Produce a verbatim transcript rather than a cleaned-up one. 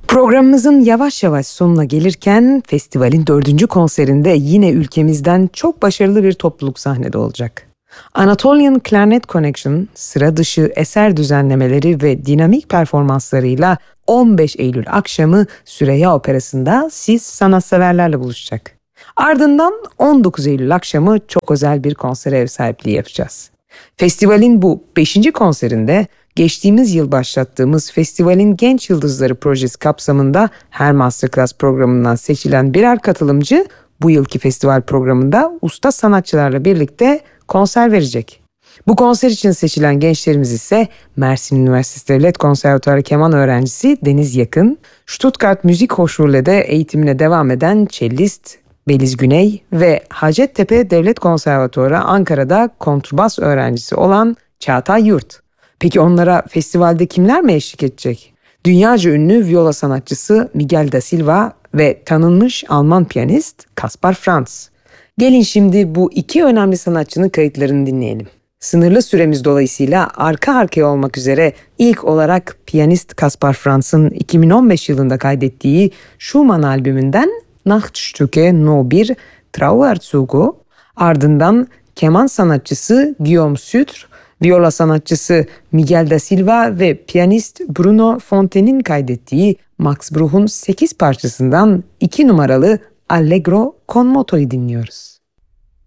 Programımızın yavaş yavaş sonuna gelirken festivalin dördüncü konserinde yine ülkemizden çok başarılı bir topluluk sahnede olacak. Anatolian Clarinet Connection sıra dışı eser düzenlemeleri ve dinamik performanslarıyla on beş Eylül akşamı Süreyya Operası'nda siz sanatseverlerle buluşacak. Ardından on dokuz Eylül akşamı çok özel bir konsere ev sahipliği yapacağız. Festivalin bu beşinci konserinde geçtiğimiz yıl başlattığımız Festivalin Genç Yıldızları projesi kapsamında her masterclass programından seçilen birer katılımcı bu yılki festival programında usta sanatçılarla birlikte konser verecek. Bu konser için seçilen gençlerimiz ise Mersin Üniversitesi Devlet Konservatuarı keman öğrencisi Deniz Yakın, Stuttgart Müzik Hochschule'de eğitimine devam eden cellist Beliz Güney ve Hacettepe Devlet Konservatuarı Ankara'da kontrbas öğrencisi olan Çağatay Yurt. Peki onlara festivalde kimler mi eşlik edecek? Dünyaca ünlü viola sanatçısı Miguel da Silva ve tanınmış Alman piyanist Kaspar Franz. Gelin şimdi bu iki önemli sanatçının kayıtlarını dinleyelim. Sınırlı süremiz dolayısıyla arka arkaya olmak üzere ilk olarak piyanist Kaspar Franz'ın iki bin on beş yılında kaydettiği Schumann albümünden Nachtstücke No bir Trauerzuge, ardından keman sanatçısı Guillaume Sutre, viola sanatçısı Miguel da Silva ve piyanist Bruno Fontaine'in kaydettiği Max Bruch'un sekiz parçasından iki numaralı Allegro con moto'yu dinliyoruz.